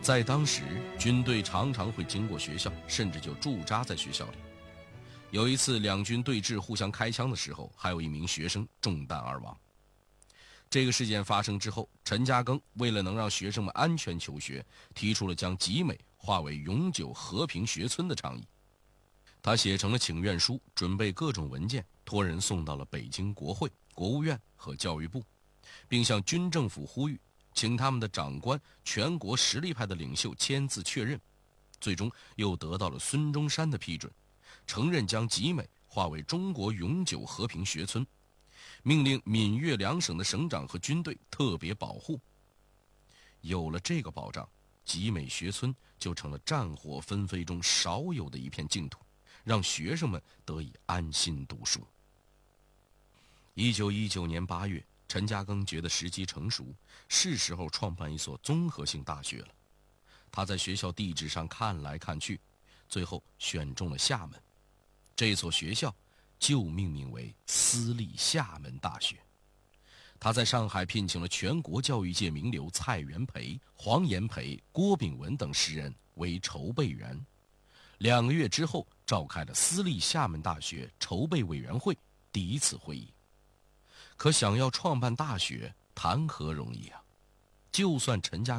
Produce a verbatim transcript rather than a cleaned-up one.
在当时，军队常常会经过学校，甚至就驻扎在学校里。有一次两军对峙互相开枪的时候，还有一名学生中弹而亡。这个事件发生之后，陈嘉庚为了能让学生们安全求学，提出了将集美划为永久和平学村的倡议。他写成了请愿书，准备各种文件，托人送到了北京国会、国务院和教育部，并向军政府呼吁，请他们的长官、全国实力派的领袖签字确认。最终又得到了孙中山的批准，承认将集美划为中国永久和平学村，命令闽粤两省的省长和军队特别保护。有了这个保障，集美学村就成了战火纷飞中少有的一片净土，让学生们得以安心读书。一九一九年八月，陈嘉庚觉得时机成熟，是时候创办一所综合性大学了。他在学校地址上看来看去，最后选中了厦门。这所学校就命名为私立厦门大学。他在上海聘请了全国教育界名流蔡元培、黄炎培、郭炳文等十人为筹备员。两个月之后，召开了私立厦门大学筹备委员会第一次会议。可想要创办大学，谈何容易啊！就算陈嘉